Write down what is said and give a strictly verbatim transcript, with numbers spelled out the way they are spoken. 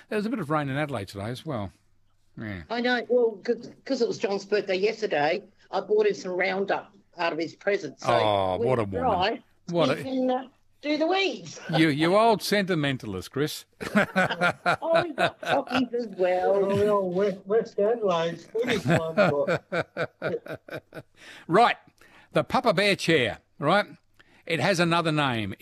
There's a bit of rain in Adelaide today as well. Yeah. I know. Well, because it was John's birthday yesterday, I bought him some Roundup out of his present. So Oh, when what a it's woman. dry, What he a... can uh, do the weeds. You, you old sentimentalist, Chris. Oh, he's got cockies as well. Oh, well, West, West Adelaide's finished one. But... Right. The Papa Bear chair, right? It has another name.